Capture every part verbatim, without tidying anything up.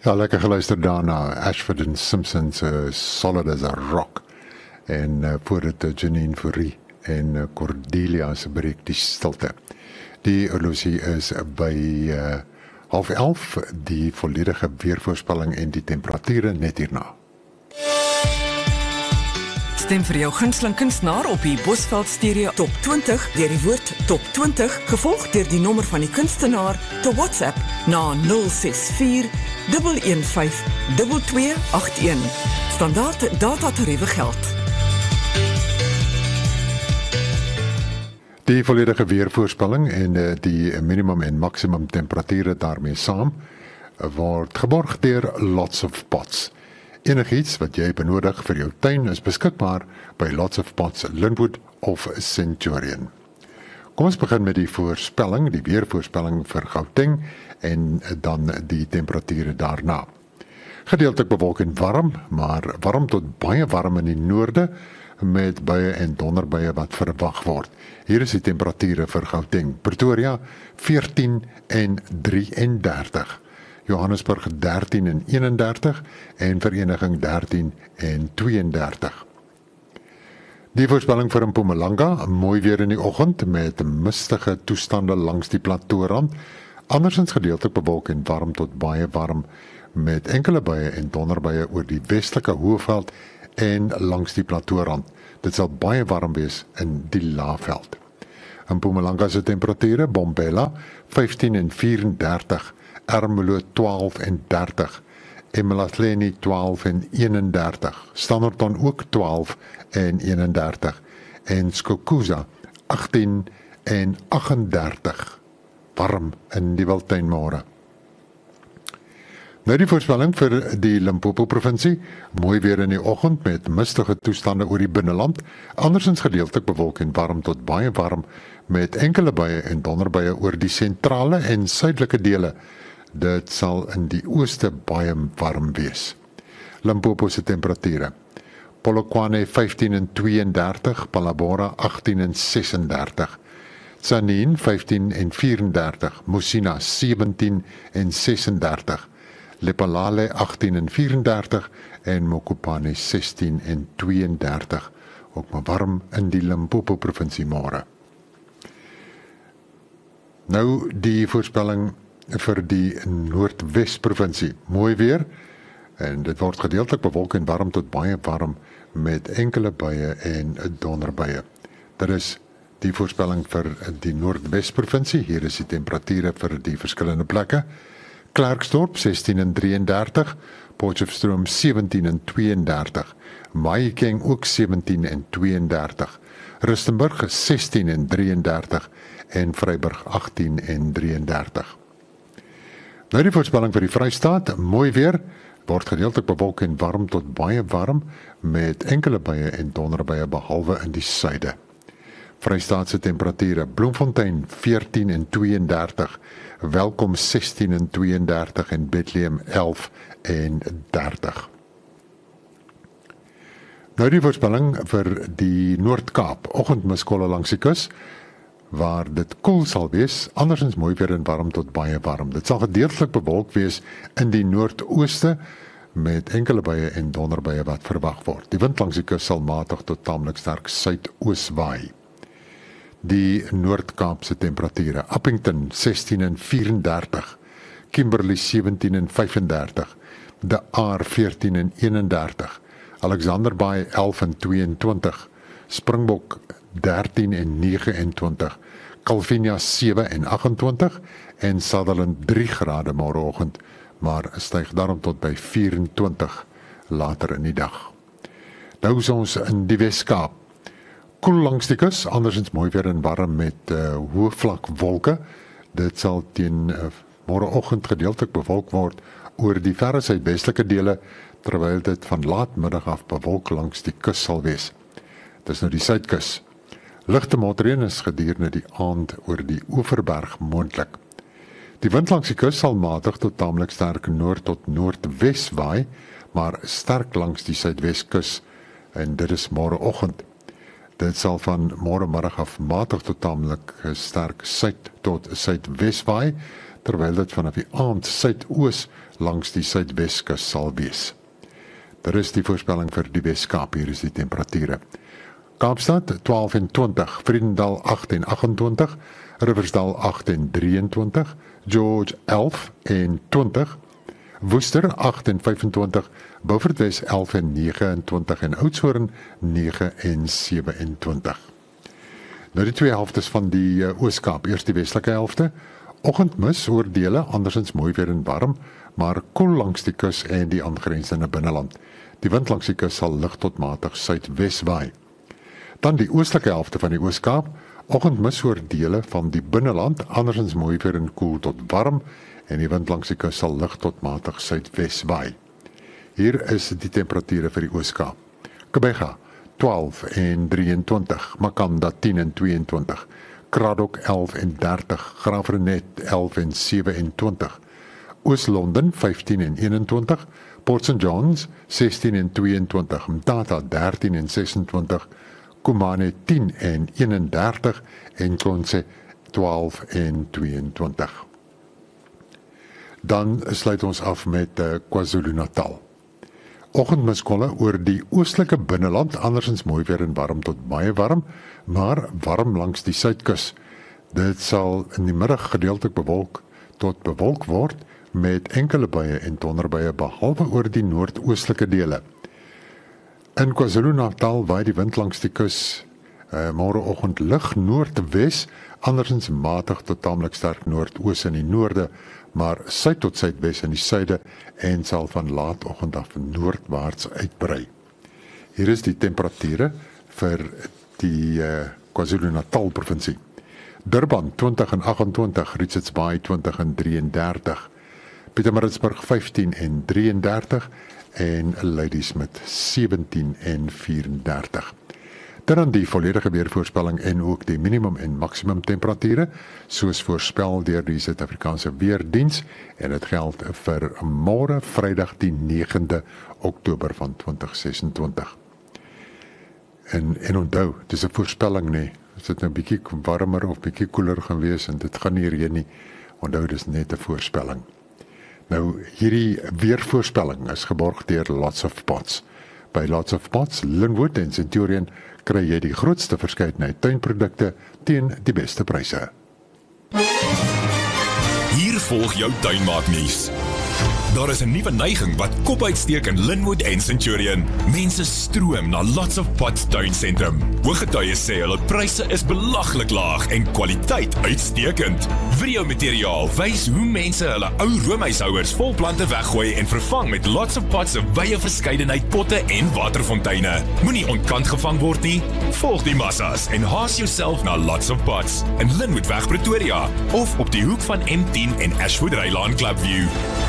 Ja, lekker geluister daarna. Ashford and Simpsons, uh, Solid as a Rock. En uh, voor het uh, Janine Fourie en uh, Cordelia se breek die stilte. Die horlosie is by uh, half elf, die volledige weervoorspelling en die temperature net hierna. Stem vir jou gunsteling kunstenaar op die Bosveld Stereo Top twintig deur die woord Top twintig, gevolg deur die nommer van die kunstenaar te WhatsApp na nul ses vier, een een vyf, twee twee agt een. Standaard datatariewe geld. Die volledige weervoorspelling en uh, die minimum en maximum temperature daarmee saam uh, word geborg deur Lots of Pots. Enigiets wat jy benodig vir jou tuin is beskikbaar by Lots of Pots, Linwood of Centurion. Kom ons begin met die voorspelling, die weervoorspelling vir Gauteng en dan die temperature daarna. Gedeeltelik bewolk en warm, maar warm tot baie warm in die noorde met buie en donderbuie wat verwag word. Hier is die temperature vir Gauteng. Pretoria veertien en drie en dertig. Johannesburg dertien en een en dertig en Vereniging dertien en twee en dertig. Die voorspelling vir Mpumalanga, mooi weer in die oggend met mistige toestande langs die plateaurand, andersins gedeeltelik bewolk en warm tot baie warm met enkele buie en donderbuie oor die westelike Hoëveld en langs die plateaurand. Dit sal baie warm wees in die Laagveld. In Mpumalanga se temperature, Bombela vyftien en vyf en dertig, Ermelo twaalf en dertig, Emalahleni twaalf en een en dertig, Standerton ook twaalf en een en dertig, en Skukuza agtien en agt en dertig, warm in die Wildtuin môre. Nou die voorspelling vir die Limpopo provinsie, mooi weer in die oggend met mistige toestande oor die binneland, andersins gedeeltelik bewolk en warm tot baie warm met enkele buie en donderbuie oor die sentrale en suidelike dele. Dit sal in die ooste baie warm wees. Limpopo se temperature. Polokwane vyftien en twee en dertig, Palabora agtien en ses en dertig. Tzaneen vyftien en vyf en dertig, Musina sewentien en ses en dertig. Lephalale agtien en vyf en dertig en Mokopane sestien en twee en dertig. Ook maar warm in die Limpopo provinsie môre. Nou die voorspelling vir die Noordwes provinsie. Mooi weer en dit word gedeeltelik bewolk en warm tot baie warm met enkele buie en donderbuie. Dit is die voorspelling vir die Noordwes provinsie. Hier is die temperature vir die verskillende plekke. Klerksdorp sestien en drie en dertig, Potchefstroom sewentien en twee en dertig, Mahikeng ook sewentien en twee en dertig, Rustenburg sestien en drie en dertig en Vryburg agtien en drie en dertig. Nou die voorspelling vir die Vrystaat, mooi weer, word gedeeltelik bewolk en warm tot baie warm met enkele buie en donderbuie behalwe in die suide. Vrystaatse temperature, Bloemfontein veertien en twee en dertig, Welkom sestien en twee en dertig en Bethlehem elf en dertig. Nou die voorspelling vir die Noord-Kaap, oggendmiskolle langs die kus, waar dit koel sal wees, andersins mooi weer en warm tot baie warm. Dit sal gedeeltelik bewolk wees in die noordooste met enkele buie en donderbuie wat verwag word. Die wind langs die kus sal matig tot tamelik sterk suidoos waai. Die Noord-Kaapse temperature, Appington sestien en vyf en dertig, Kimberley sewentien en vyf en dertig, De Aar veertien en een en dertig, Alexander Bay elf en twee en twintig, Springbok dertien en nege en twintig, Calvinia sewe en agt en twintig en Sutherland drie grade môreoggend, maar styg daarom tot by vyf en twintig later in die dag. Nou is ons in die Wes-Kaap. Koel langs die kus, andersins mooi weer en warm met uh, hoë vlak wolke. Dit sal teen uh, môreoggend gedeeltelik bewolk word oor die verre suidwestelike dele, terwyl dit van laatmiddag af bewolk langs die kus sal wees. Dis nou die suidkus. Ligte motreen is gedurende die aand oor die Oeverberg moontlik. Die wind langs die kus sal matig tot tamelik sterk noord tot noordwes waai, maar sterk langs die suidweskus en dit is môreoggend. Dit sal van môre middag af matig tot tamelik sterk suid tot suidwes waai, terwyl dit vanaf die aand suidoos langs die suidweskus sal wees. Daar is die voorspelling vir die Wes-Kaap, hier is die temperature. Kaapstad twaalf en twintig, Vredendal agt en agt-en-twintig, Riversdal agt en drie-en-twintig, George elf en twintig, Woester agt en vyf-en-twintig, Beaufort Wes elf en nege-en-twintig en Oudtshoorn nege en sewe-en-twintig. Nou die twee helftes van die uh, Oos-Kaap, eers die westelike helfte, oggendmis oordele, andersins mooi weer en warm, maar koel langs die kus en die aangrensende binneland. Die wind langs die kus sal lig tot matig suidwes waai. Dan die oostelike helfte van die Oos-Kaap, oggendmis oordele van die binneland, andersins mooi weer en koel tot warm, en die wind langs die kus sal lig tot matig suidwes waai. Hier is die temperature vir die Oos-Kaap. Kebega twaalf en drie-en-twintig, Makanda tien en twee-en-twintig, Kraddock elf en dertig, Graafrenet elf en sewe-en-twintig, Oos-London vyftien en een-en-twintig, Port Saint John's sestien en twee-en-twintig, Mthatha dertien en ses-en-twintig, Kumane tien en een-en-dertig en Konse twaalf en twee-en-twintig. Dan sluit ons af met uh, KwaZulu-Natal. Oggendmiskolle oor die oostelike binneland, andersins mooi weer en warm tot baie warm, maar warm langs die suidkus. Dit sal in die middag gedeeltelik bewolk tot bewolk word met enkele buie en donderbuie behalwe oor die noordoostelike dele. In KwaZulu-Natal waai die wind langs die kus uh, môreoggend lig noordwes, andersins matig tot taamlik sterk noordoos in die noorde, maar suid tot suidwes in die suide en sal van laatoggend af noordwaarts uitbrei. Hier is die temperature vir die uh, KwaZulu-Natal provinsie. Durban twintig en agt-en-twintig, Richards Bay twintig en drie-en-dertig, Pietermaritzburg vyftien en drie-en-dertig en Ladysmith sewentien en vyf-en-dertig. Dan die volledige weervoorspelling en ook die minimum en maksimum temperature, soos voorspel deur die Suid-Afrikaanse Weerdiens, en dit geld vir môre Vrydag die negende Oktober van twintig sesentwintig. En, en onthou, dit is 'n voorspelling nie, as dit nou bietjie warmer of bietjie koeler gaan wees en dit gaan nie reën nie, onthou dit is net 'n voorspelling. Nou, hierdie weervoorspelling is geborg deur Lots of Pots. By Lots of Pots, Linwood en Centurion kry jy die grootste verskeidenheid tuinprodukte teen die beste pryse. Hier volg jou tuinmaaknuus. Daar is 'n nuwe neiging wat kop uitsteek in Linwood en Centurion. Mense stroom na Lots of Pots tuinsentrum. Hooggetuies sê hulle pryse is belaglik laag en kwaliteit uitstekend. Videomateriaal wys hoe mense hulle ou roomhuishouers vol plante weggooi en vervang met Lots of Pots se wye verskeidenheid potte en waterfonteine. Moenie ontkant gevang word nie. Volg die massas en haas jouself na Lots of Pots in Linwoodweg Pretoria of op die hoek van M tien en Ashwood Rylaan Clubview.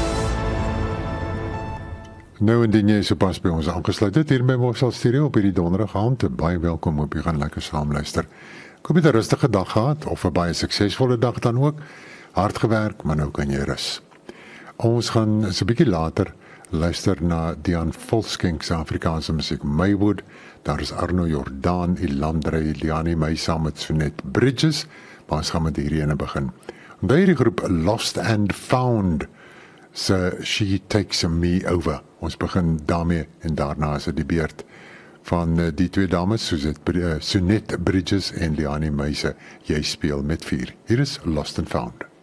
Nou indien jy sopas by ons aangesluit het hier by Mosel Stereo op hierdie donderdag aand, baie welkom op, jy gaan lekker saam luister. Ek hoop jy 'n rustige dag gehad of 'n baie suksesvolle dag dan ook. Hard gewerk, maar nou kan jy rus. Ons gaan so 'n bietjie later luister na Dian Volskenk se Afrikaanse musiek Maywood. Daar is Arno Jordaan, Ilandre, Liani May saam met Sonet Bridges, maar ons gaan met hierdie ene begin. En by hierdie groep Lost and Found, so She Takes Me Over. Ons begin daarmee en daarna is dit die beurt van die twee dames, Sonet Bridges en Liani May se Jy Speel met Vier. Hier is Lost and Found.